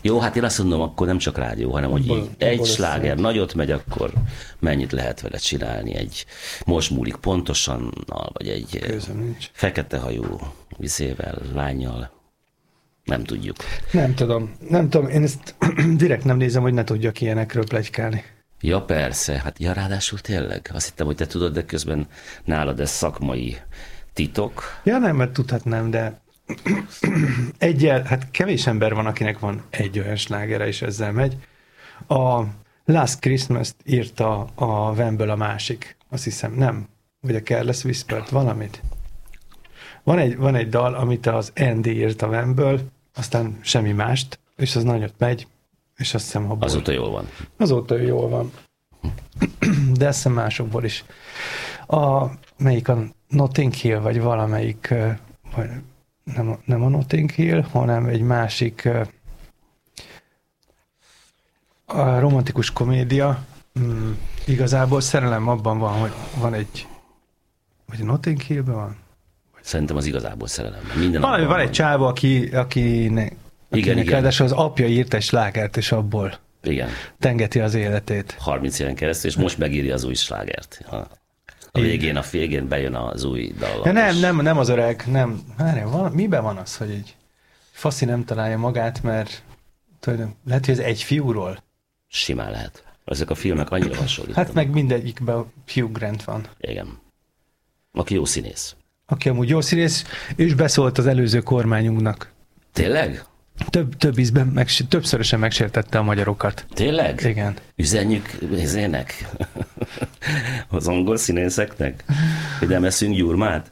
Jó, hát én azt mondom, akkor nem csak rádió, hanem hogy így egy sláger nagyot megy, akkor mennyit lehet vele csinálni egy most múlik pontosannal, vagy egy feketehajú vizével, lánnyal. Nem tudjuk. Nem tudom. Én ezt direkt nem nézem, hogy ne tudjak ilyenekről pletykálni. Ja, persze. Hát ja, ráadásul tényleg. Azt hittem, hogy te tudod, de közben nálad ez szakmai titok. Ja, nem, mert tudhatnám, de hát kevés ember van, akinek van egy olyan slágere, és ezzel megy. A Last Christmas-t írta a Whamből a másik. Azt hiszem, nem. Vagy a Careless Whisper-t, valamit. Van egy dal, amit az Andy írt a Whamből, aztán semmi mást, és az nagyot megy, és azt hiszem abból. Azóta jól van. Azóta jól van. De azt hiszem másokból is. Melyik a Notting Hill, vagy valamelyik, vagy nem a Notting Hill, hanem egy másik a romantikus komédia. Igazából szerelem abban van, hogy van egy, vagy a Notting Hillben van? Szerintem az igazából szerelem. Van egy csáva, akinek ráadásul az apja írt egy slágert, és abból tengeti az életét. 30 éven keresztül, és most megírja az új slágert. A végén bejön az új dal. Ja, nem az öreg, nem. Miben van az, hogy egy faszi nem találja magát, mert lehet, hogy ez egy fiúról? Simán lehet. Ezek a filmek annyira hasonlítanak. Hát meg mindegyikben Hugh Grant van. Igen. Aki jó színész. Aki amúgy jó színész, és beszólt az előző kormányunknak. Tényleg? Több ízben többszörösen megsértette a magyarokat. Tényleg? Igen. Üzenjük nézének? Az angol színészeknek? Hogy nem eszünk gyurmát?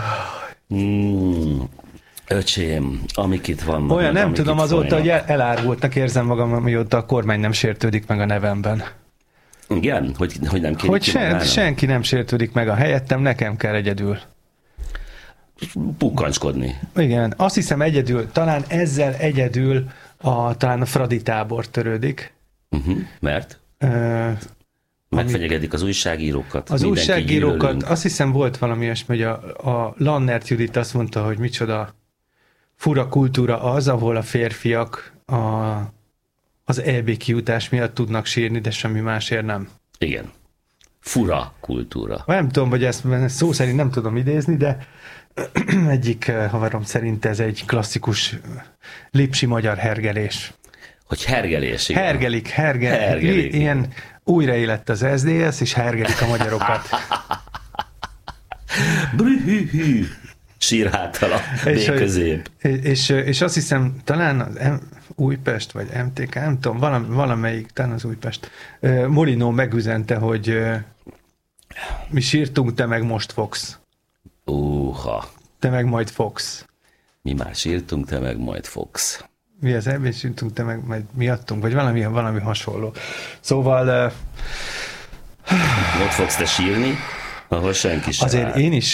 Öcsém, amik itt vannak. Olyan, nem tudom, azóta, hogy elárultnak érzem magam, amióta a kormány nem sértődik meg a nevemben. Igen? Hogy nem kérik hogy senki nem sértődik meg a helyettem, nekem kell egyedül. Pukkancskodni. Igen, azt hiszem talán ezzel egyedül talán a Fradi tábor törődik. Mert? Megfenyegedik az újságírókat. Az újságírókat, azt hiszem volt valami ilyesmi, hogy a Lannert Judit azt mondta, hogy micsoda fura kultúra az, ahol a férfiak az EB kijutás miatt tudnak sírni, de semmi másért nem. Igen. Fura kultúra. Nem tudom, hogy ezt szó szerint nem tudom idézni, de egyik haverom szerint ez egy klasszikus lipsi magyar hergelés. Hogy hergelés, igen. Hergelik. Ilyen újraélett az SZDSZ, és hergelik a magyarokat. Brühühű. Sírháttal a B-közép. És azt hiszem, talán az Újpest, vagy MTK, nem tudom, valamelyik, talán az Újpest. Molinó megüzente, hogy mi sírtunk, te meg most fogsz. Te meg majd fogsz. Mi már sírtunk, te meg majd fogsz. Mi az ebből sírtunk, te meg majd miattunk, vagy valami hasonló. Szóval... Ott fogsz te sírni, ahol senki sem. Azért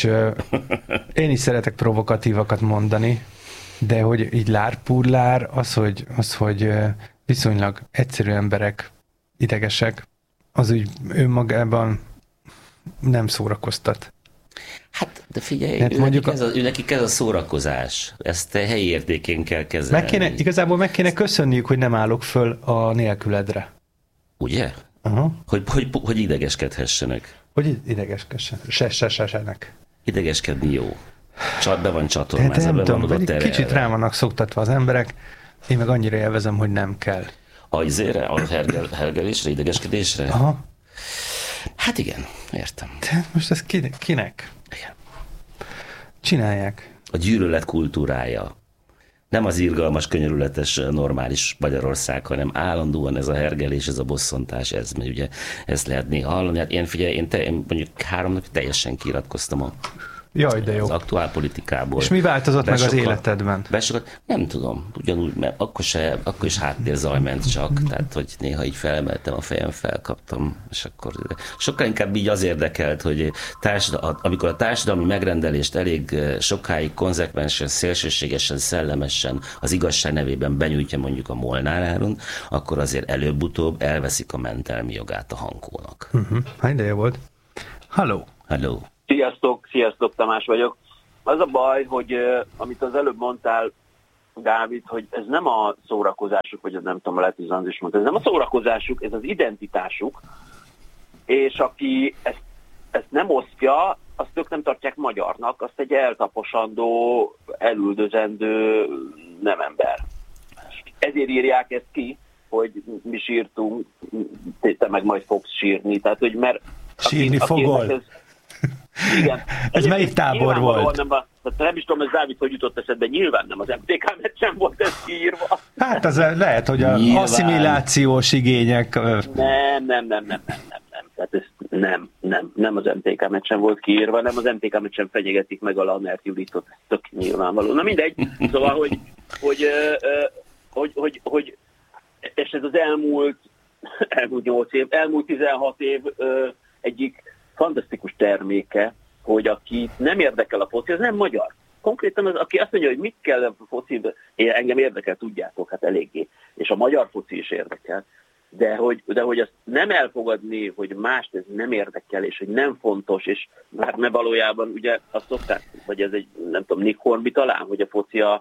én is szeretek provokatívakat mondani, de hogy így lárpurlár, az, hogy viszonylag egyszerű emberek, idegesek, az úgy önmagában nem szórakoztat. Hát, de figyelj, nekik ez a szórakozás. Ezt helyi értékén kell kezelni. Igazából meg kéne köszönniük, hogy nem állok föl a nélküledre. Ugye? Aha. Hogy idegeskedhessenek. Hogy idegeskedsenek. Idegeskedni jó. Be van csatornázva, be van oda terelve. Kicsit rá vannak szoktatva az emberek, én meg annyira élvezem, hogy nem kell. A hergelésre, idegeskedésre? Aha. Hát igen, értem. De most ez kinek? Igen. Csinálják. A gyűlölet kultúrája. Nem az irgalmas, könyörületes, normális Magyarország, hanem állandóan ez a hergelés, ez a bosszantás, mert ugye ezt lehet néha hallani. Hát én mondjuk 3 napig teljesen kiiratkoztam Jaj, de jó. Az aktuál politikából. És mi változott meg az életedben? Nem tudom, ugyanúgy, mert akkor is háttérzaj ment csak, tehát hogy néha így felemeltem a fejem, felkaptam, és akkor sokkal inkább így az érdekelt, hogy amikor a társadalmi megrendelést elég sokáig konzekvensen, szélsőségesen, szellemesen az igazság nevében benyújtja mondjuk a Molnár Áron, akkor azért előbb-utóbb elveszik a mentelmi jogát a Hankónak. Hány ideje volt? Halló! Sziasztok, Tamás vagyok. Az a baj, hogy amit az előbb mondtál, Dávid, hogy ez nem a szórakozásuk, vagy nem tudom, lehet, hogy az is mondta, ez nem a szórakozásuk, ez az identitásuk, és aki ezt nem osztja, azt ők nem tartják magyarnak, azt egy eltaposandó, elüldözendő nem ember. Ezért írják ezt ki, hogy mi sírtunk, te meg majd fogsz sírni. Tehát, hogy mert sírni fogol. Igen. Ez melyik tábor volt? Nem is tudom, ez Dávid, hogy jutott eszedbe, nyilván nem az MTK meccsen volt ez kiírva. Hát az lehet, hogy az asszimilációs igények... Nem. Tehát ez nem az MTK meccsen volt kiírva, nem az MTK meccsen fenyegetik meg a Lannert Juditot, ez tök nyilvánvaló. Na mindegy, szóval, hogy és ez az elmúlt 8 év, elmúlt 16 év egyik fantasztikus terméke, hogy aki nem érdekel a foci, az nem magyar. Konkrétan az, aki azt mondja, hogy mit kell a foci, engem érdekel, tudjátok, hát eléggé. És a magyar foci is érdekel. De hogy azt nem elfogadni, hogy mást ez nem érdekel, és hogy nem fontos, és már ne valójában, ugye azt szokták, vagy ez egy, nem tudom, Nick Hornby talán, hogy a foci a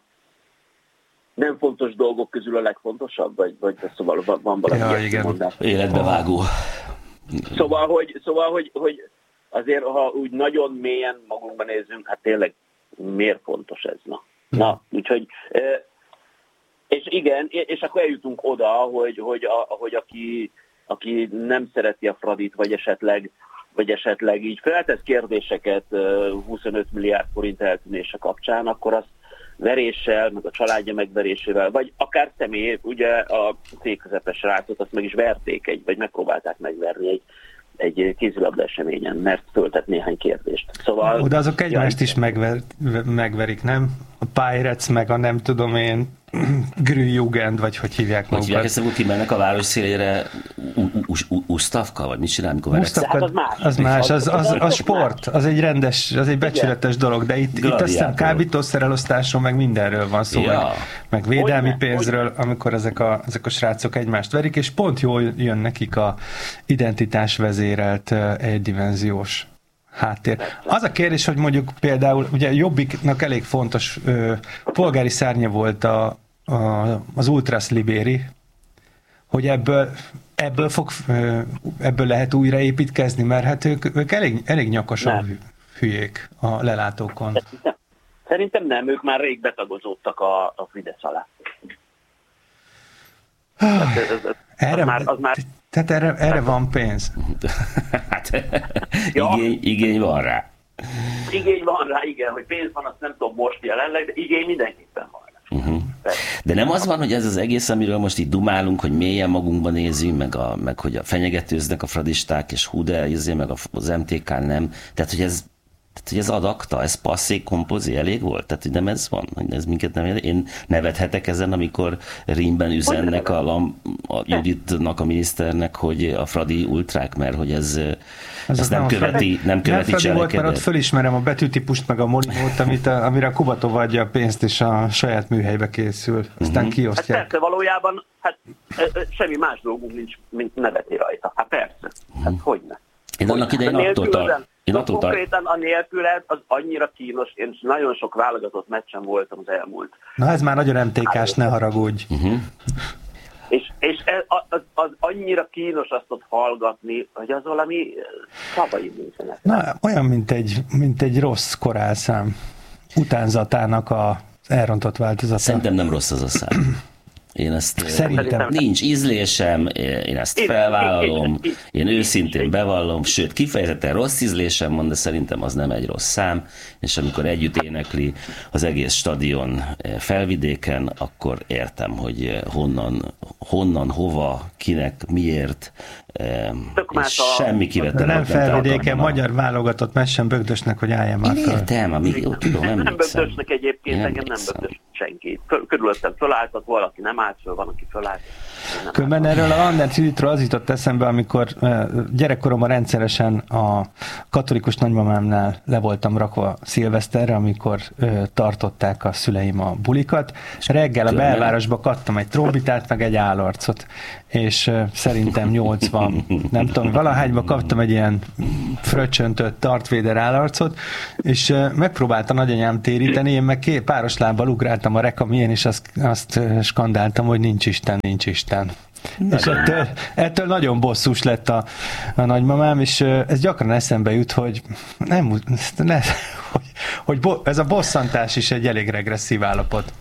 nem fontos dolgok közül a legfontosabb, vagy szóval van valami mondás. Életbevágó. Szóval, hogy azért, ha úgy nagyon mélyen magunkban nézzünk, hát tényleg miért fontos ez? Na, úgyhogy és igen, és akkor eljutunk oda, hogy aki nem szereti a Fradit, vagy esetleg így feltesz kérdéseket 25 milliárd forint eltűnése kapcsán, akkor azt veréssel, meg a családja megverésével, vagy akár személy, ugye a C-közepes srácot, azt meg is verték vagy megpróbálták megverni egy kézilabda eseményen, mert föltett néhány kérdést. Szóval... De azok egymást is megverik, nem? A Pirates, meg a nem tudom én, Grüjugend, vagy hogy hívják magukat. Hogy hívják ezt, kimennek a város szélére Usztavka, vagy mit csinál, amikor Usztavka, az más, az sport, az egy rendes, az egy becsületes dolog, de itt azt hiszem kábítószerelosztásról, meg mindenről van szó, meg védelmi pénzről, amikor ezek a srácok egymást verik, és pont jól jön nekik a identitás vezérelt egydimenziós háttér. Az a kérdés, hogy mondjuk például, ugye Jobbiknak elég fontos polgári szárnya volt az Ultras Libéri, hogy ebből lehet újraépítkezni, mert hát ők elég nyakosan hülyék a lelátókon. Szerintem nem, ők már rég betagozódtak a Fidesz alá. Tehát erre van pénz. Hát, igény van rá. Igény van rá, igen, hogy pénz van, azt nem tudom most jelenleg, de igény mindenképpen van rá. De nem az van, hogy ez az egész, amiről most itt dumálunk, hogy mélyen magunkban nézünk, meg hogy a fenyegetőznek a fradisták, és hú, de meg az MTK nem. Tehát, hogy ez ad akta, ez passzé kompozé elég volt? Tehát, hogy nem ez van? Hogy ez minket nem érdekel? Én nevethetek ezen, amikor Rímben üzennek a Juditnak, a miniszternek, hogy a fradi ultrák, mert hogy ez nem követi cselekedet. Volt, mert ott fölismerem a betűtípust, meg a molimót, amire a Kubatov adja a pénzt, és a saját műhelybe készül. Aztán kiosztják. Hát persze, valójában semmi más dolgunk nincs, mint nevetni rajta. Hát persze. Hát hogyne. Én annak idején attól konkrétan a nélkület az annyira kínos, én nagyon sok válogatott meccsen voltam az elmúlt. Na ez már nagyon MTK-s, ne haragudj. És az annyira kínos azt ott hallgatni, hogy az valami szavai nincsenek. Na, olyan, mint egy rossz korálszám utánzatának az elrontott változata. Szerintem nem rossz az a szám. Én ezt szerintem nincs ízlésem, én ezt felvállalom, én őszintén bevallom, sőt, kifejezetten rossz ízlésem van, de szerintem az nem egy rossz szám, és amikor együtt énekli az egész stadion Felvidéken, akkor értem, hogy honnan, hova, kinek, miért, és semmi kivettem. Nem Felvidéken, magyar válogatott messen Bögdösnek, hogy állja már fel. Értem, amíg jó tudom, nem Bögdösnek egyébként, engem nem Bögdös senki. Körülöttem fölálltat, valaki nem állt föl, van, aki fölállt. Különben erről a Lannert Juditról az jutott eszembe, amikor gyerekkoromban rendszeresen a katolikus nagymamámnál le voltam rakva szilveszterre, amikor tartották a szüleim a bulikat, és reggel a belvárosba kaptam egy trombitát, meg egy állarcot, és szerintem 80, nem tudom, valahányba kaptam egy ilyen fröccsöntött Darth Vader állarcot, és megpróbálta nagyanyám téríteni, én meg páros lábbal ugráltam álltam a rekamien, és azt skandáltam, hogy nincs Isten, nincs Isten. És ettől nagyon bosszús lett a nagymamám, és ez gyakran eszembe jut, hogy ez a bosszantás is egy elég regresszív állapot.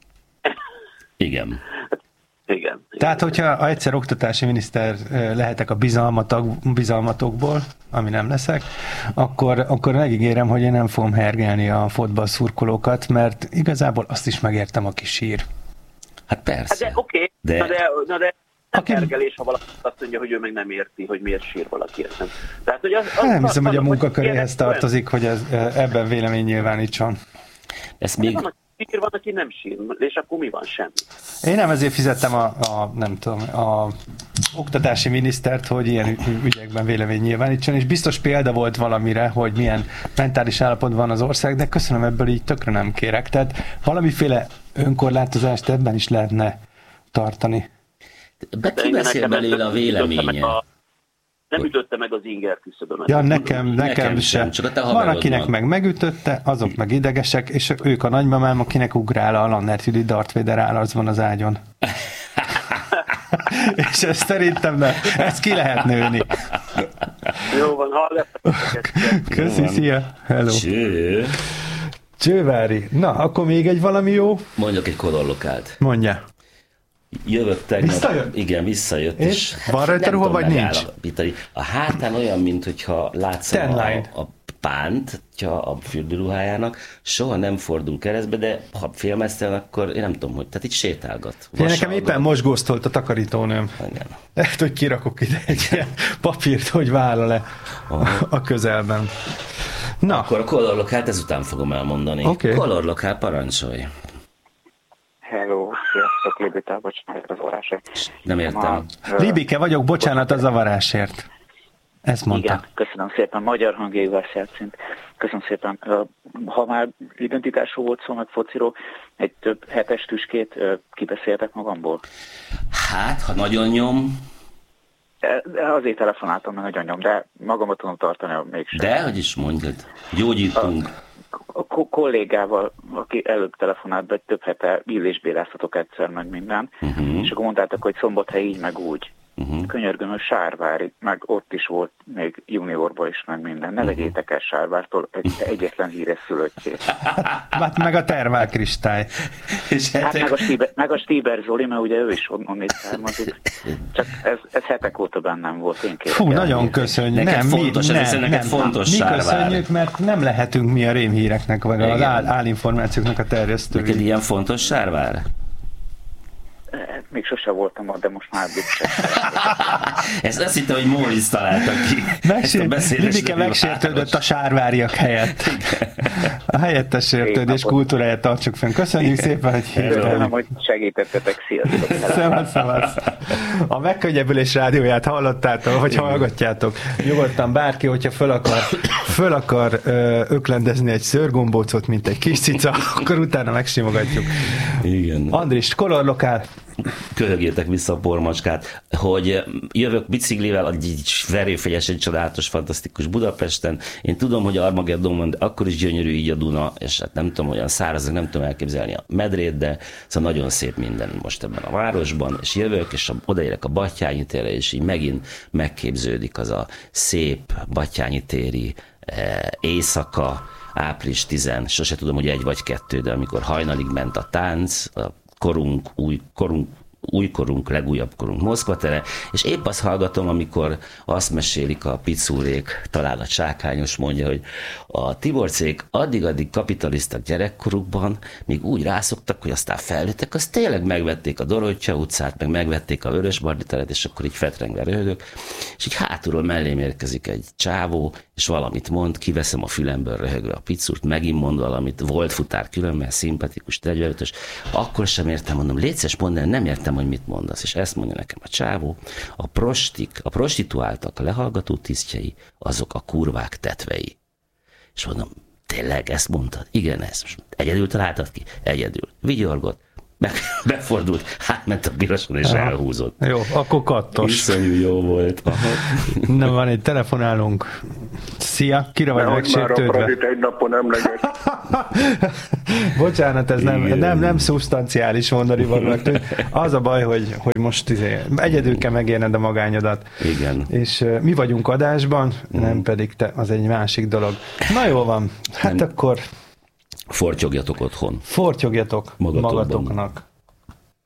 Igen. Igen. Tehát, hogyha egyszer oktatási miniszter lehetek a bizalmatokból, ami nem leszek, akkor megígérem, hogy én nem fogom hergelni a fotballszurkolókat, mert igazából azt is megértem, aki sír. Hát persze. Hát de oké, de nem hergelés, ha valaki azt mondja, hogy ő meg nem érti, hogy miért sír valaki. Tehát, hogy nem hiszem, hogy a munkaköréhez tartozik, hogy ebben vélemény nyilvánítson. Ez még... Van, aki nem sír, és akkor mi van? Semmi. Én nem ezért fizettem a oktatási minisztert, hogy ilyen ügyekben vélemény nyilvánítson, és biztos példa volt valamire, hogy milyen mentális állapotban van az ország, de köszönöm, ebből így tökre nem kérek. Tehát valamiféle önkorlátozást ebben is lehetne tartani. Ki beszél belőle a véleménye? Nem ütötte meg az inger küszöbömet. Ja, nekem sem. Van, akinek meg megütötte, azok meg idegesek, és ők a nagymamám, akinek ugrál a Lannert Judit Darth Vader állarc van az ágyon. És ezt szerintem ezt ki lehet nőni. Jó van, Köszi, szia. Hello. Csővári. Na, akkor még egy valami jó? Mondjak egy kolorlokált. Mondja. Jövök tegnap. Visszajött? Igen, visszajött. És van rajta ruha, vagy nincs? A hátán olyan, mintha látszom a pántja a fürdőruhájának, soha nem fordul keresztbe, de ha filmeztem, akkor én nem tudom, hogy, tehát itt sétálgat. Nekem éppen mosgóztolt a takarítónőm. Igen. Lehet, hogy kirakok ide egy ilyen papírt, hogy vála le a közelben. Na. Akkor a kolorlokált ezután fogom elmondani. Okay. Kolorlokál, parancsolj. Hello, sziasztok, Libike, bocsánat az zavarásért. Nem értem. Libike vagyok, bocsánat a zavarásért. Ezt mondta. Igen, köszönöm szépen, magyar hangjaival szerint. Köszönöm szépen. Ha már identitásról volt szó, meg fociról, egy több hetes tüskét kibeszéltek magamból? Hát, ha nagyon nyom. Azért telefonáltam, mert nagyon nyom, de magamat tudom tartani mégsem. De, hogy is mondjad, gyógyítunk. A kollégával, aki előbb telefonált be, több hete illésbéláztatok egyszer, meg minden, és akkor mondtátok, hogy Szombathely így, meg úgy. Könyörgöm, hogy Sárvári, meg ott is volt még juniorban is, meg minden. Ne vegyétek el Sárvártól egyetlen híres szülöttjét. Hát meg a Termál Kristály. Hát meg a Stieber Zoli, mert ugye ő is onnét származik. Csak ez hetek óta bennem volt. Én kérek. Fú, nagyon köszönjük. Neked fontos, neked fontos mi Sárvár. köszönjük, mert nem lehetünk mi a rémhíreknek, vagy az állinformációknak a terjesztői. Neked ilyen fontos Sárvár? Még sose voltam ott, de most már biztos. Ezt azt hittem, hogy Móricz találta ki. Libike megsértődött a sárváriak helyett. A helyettes sértődés kultúráját tartsuk fenn. Köszönjük szépen, hogy Köszönöm, hogy segítettetek. Sziasztok. Szevasz. A Megkönnyebbülés rádióját hallottátok, hogy hallgatjátok. Nyugodtan bárki, hogyha föl akar öklendezni egy szőrgombócot, mint egy kis cica, akkor utána megsimogatjuk. Igen. Andris, kolorlokál. Köhögjétek vissza a pormacskát, hogy jövök biciklivel, egy verőfegyesen csodálatos, fantasztikus Budapesten. Én tudom, hogy Armageddon van, de akkor is gyönyörű így a Duna, és hát nem tudom, olyan szárazak, nem tudom elképzelni a medrét, de szóval nagyon szép minden most ebben a városban, és jövök, és odaérek a Batthyány térre, és így megint megképződik az a szép Batthyány téri éjszaka, április 10, sose tudom, hogy 1 vagy 2, de amikor hajnalig ment a tánc, a újkorunk, legújabb korunk Moszkva tere, és épp azt hallgatom, amikor azt mesélik a picúrék, talán a Csákányos mondja, hogy a Tiborcék addig kapitalisták gyerekkorukban, még úgy rászoktak, hogy aztán felnőttek, azt tényleg megvették a Dorottya utcát, meg megvették a Vörösmarty teret, és akkor így fetrengve röhögök, és így hátulról mellém érkezik egy csávó, és valamit mond, kiveszem a fülemből röhögve a picurt, megint mond valamit, volt futár különben, szimpatikus, tegyvelőtös, akkor sem értem, mondom, létszes mondd, nem értem, hogy mit mondasz, és ezt mondja nekem a csávó, a prostituáltak, a lehallgató tisztjei, azok a kurvák tetvei. És mondom, tényleg ezt mondtad? Igen, ez. Most egyedül találtad ki? Egyedül. Vigyorgott, befordult, átment a piroson és elhúzott. Jó, akkor kattos. Iszonyú jó volt. Na, van egy telefonálunk. Szia, kire vagy megsértődve? Már a Fradit egy napon emleget. Bocsánat, ez nem szubstanciális mondani vannak. Az a baj, hogy most egyedül kell megérned a magányodat. Igen. És mi vagyunk adásban, nem pedig te, az egy másik dolog. Na jól van, hát akkor... Fortyogjatok otthon. Fortyogjatok magatoknak.